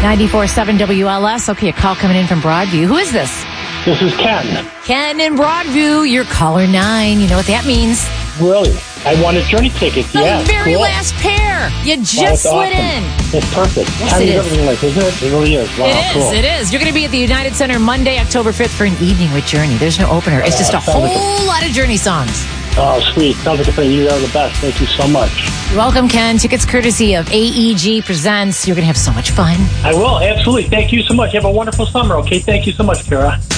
94.7 WLS. Okay, a call coming in from Broadview. Who is this? This is Ken. Ken in Broadview. You're caller 9. You know what that means? Really? I wanted journey tickets. The Yeah, very cool. last pair. You just slid in. It's perfect. Yes, Time it is is. everything like, isn't it? It really is. Wow, cool. It is. You're going to be at the United Center Monday, October 5th for an evening with Journey. There's no opener. It's just a whole lot of Journey songs. Oh, sweet. Sounds like a thing. You are the best. Thank you so much. You're welcome, Ken. Tickets courtesy of AEG Presents. You're going to have so much fun. I will. Absolutely. Thank you so much. You have a wonderful summer, okay? Thank you so much, Kara.